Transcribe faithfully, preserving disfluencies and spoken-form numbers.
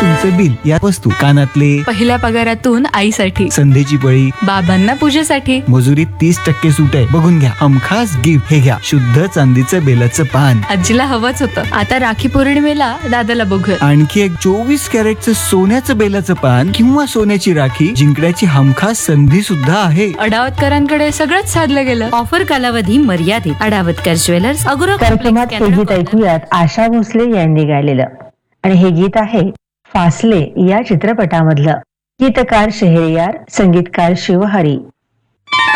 तुमचं बिल, या वस्तू, कानातले, पहिल्या पगारातून आईसाठी, संधीची पळी, बाबांना पूजेसाठी, मजुरीत तीस टक्के सूट आहे, बघून घ्या. हमखास गिफ्ट हे घ्या, शुद्ध चांदीचं बेलाचं पान. आजीला हवंच होतं. आता राखी पौर्णिमेला दादाला बघूया. आणखी एक चोवीस कॅरेटचं सोन्याचं बेलाचं पान किंवा सोन्याची राखी जिंकण्याची हमखास संधी सुद्धा आहे. अडावतकरांकडे सगळंच साधलं गेलं. ऑफर कालावधी मर्यादित. अडावतकर ज्वेलर्स, अगोरा कार्यक्रमात हे गीत ऐकूयात आशा भोसले यांनी गायलेलं, आणि हे गीत आहे फासले या चित्रपटामधलं. गीतकार शहरयार, संगीतकार शिवहरी.